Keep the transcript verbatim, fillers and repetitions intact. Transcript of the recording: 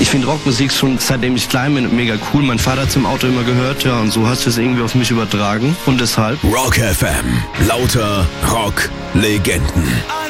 Ich finde Rockmusik schon seitdem ich klein bin mega cool. Mein Vater hat es im Auto immer gehört, ja, und so hast du es irgendwie auf mich übertragen. Und deshalb Rock F M. Lauter Rock-Legenden.